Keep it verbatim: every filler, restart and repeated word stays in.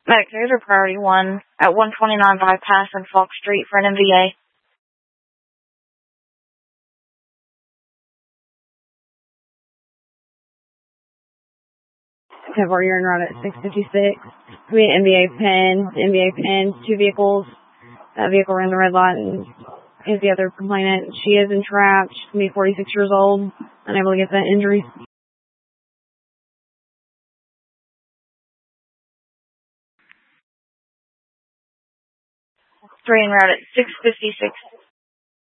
Medic Cruiser Priority one at one twenty-nine Bypass and Fox Street for an M V A. Have our urine route at six fifty-six. We had N B A pins, N B A pins, two vehicles. That vehicle ran the red light and is the other complainant. She is entrapped. She's going to be forty-six years old, unable to get that injury. Three en route at six fifty-six.